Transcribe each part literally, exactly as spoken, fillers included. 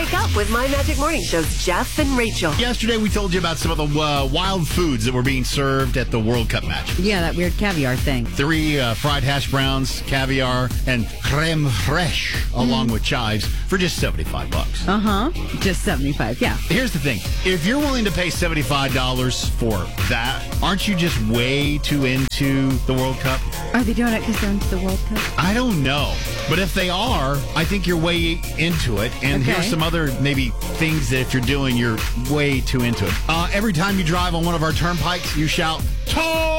Wake up with My Magic Morning Show's Jeff and Rachel. Yesterday, we told you about some of the uh, wild foods that were being served at the World Cup match. Yeah, that weird caviar thing. Three uh, fried hash browns, caviar, and creme fraiche, mm. along with chives, for just seventy-five bucks. Uh-huh. Just seventy-five, yeah. Here's the thing. If you're willing to pay seventy-five dollars for that, aren't you just way too into the World Cup? Are they doing it because they're into the World Cup? I don't know. But if they are, I think you're way into it. And okay. here's some other maybe things that if you're doing, you're way too into it. Uh, every time you drive on one of our turnpikes, you shout, toll!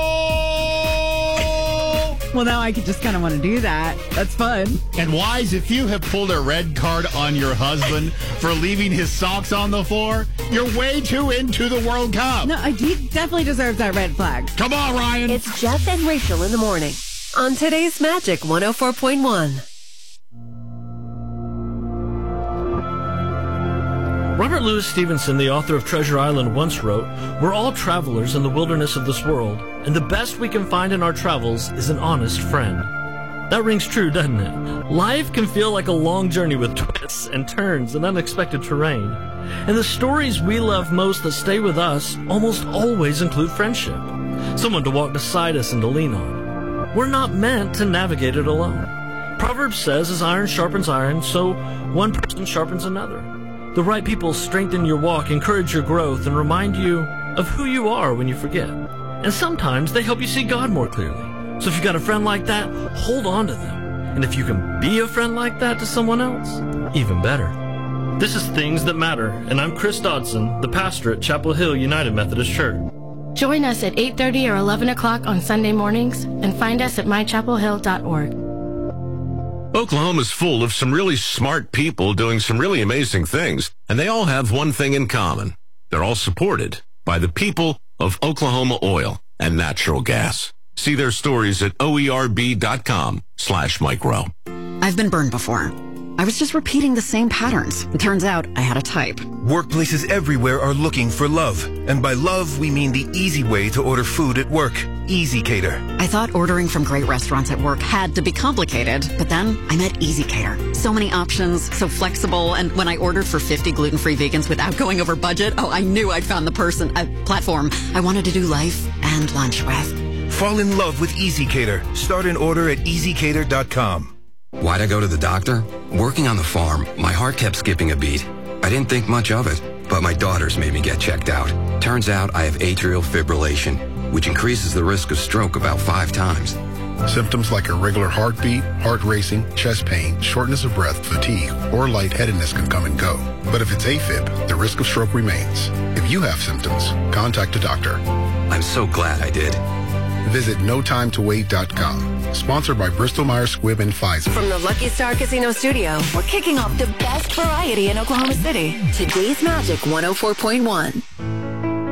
Well, now I could just kind of want to do that. That's fun. And Wise, if you have pulled a red card on your husband for leaving his socks on the floor, you're way too into the World Cup. No, he definitely deserves that red flag. Come on, Ryan. It's Jeff and Rachel in the morning on today's Magic one oh four point one. Robert Louis Stevenson, the author of Treasure Island, once wrote, "We're all travelers in the wilderness of this world, and the best we can find in our travels is an honest friend." That rings true, doesn't it? Life can feel like a long journey with twists and turns and unexpected terrain. And the stories we love most that stay with us almost always include friendship. Someone to walk beside us and to lean on. We're not meant to navigate it alone. Proverbs says, as iron sharpens iron, so one person sharpens another. The right people strengthen your walk, encourage your growth, and remind you of who you are when you forget. And sometimes they help you see God more clearly. So if you've got a friend like that, hold on to them. And if you can be a friend like that to someone else, even better. This is Things That Matter, and I'm Chris Dodson, the pastor at Chapel Hill United Methodist Church. Join us at eight thirty or eleven o'clock on Sunday mornings and find us at my chapel hill dot org. Oklahoma's full of some really smart people doing some really amazing things, and they all have one thing in common. They're all supported by the people of Oklahoma Oil and Natural Gas. See their stories at oerb.com slash micro. I've been burned before. I was just repeating the same patterns. It turns out I had a type. Workplaces everywhere are looking for love. And by love, we mean the easy way to order food at work. Easy Cater. I thought ordering from great restaurants at work had to be complicated, but then I met Easy Cater. So many options, so flexible, and when I ordered for fifty gluten-free vegans without going over budget, oh, I knew I'd found the person, uh, platform I wanted to do life and lunch with. Fall in love with Easy Cater. Start an order at easy cater dot com. Why'd I go to the doctor? Working on the farm, my heart kept skipping a beat. I didn't think much of it, but my daughters made me get checked out. Turns out I have atrial fibrillation, which increases the risk of stroke about five times. Symptoms like irregular heartbeat, heart racing, chest pain, shortness of breath, fatigue, or lightheadedness can come and go. But if it's AFib, the risk of stroke remains. If you have symptoms, contact a doctor. I'm so glad I did. Visit no time to wait dot com. Sponsored by Bristol Myers Squibb and Pfizer. From the Lucky Star Casino Studio, we're kicking off the best variety in Oklahoma City. Today's Magic one oh four point one.